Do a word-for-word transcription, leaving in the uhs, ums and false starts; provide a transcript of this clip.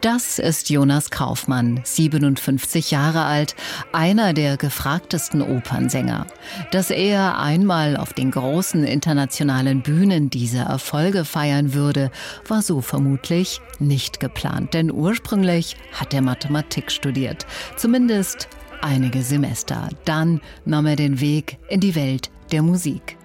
Das ist Jonas Kaufmann, siebenundfünfzig Jahre alt, einer der gefragtesten Opernsänger. Dass er einmal auf den großen internationalen Bühnen diese Erfolge feiern würde, war so vermutlich nicht geplant. Denn ursprünglich hat er Mathematik studiert, zumindest einige Semester. Dann nahm er den Weg in die Welt der Musik.